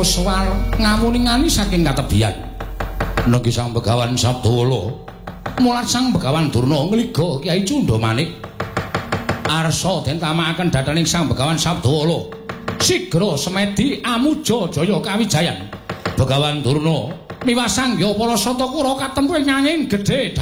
swar ngamuningani saking katebian. Nanging Sang Begawan Sabdawala mulat Sang Begawan Durna ngliga Kyai Cundamanik arsa den tamakaken dhathaning Sang Begawan Sabdawala sigra semedi amuja jaya kawijayan. Begawan Durna miwah sanggya para Satakura katempuh nyanging gedhe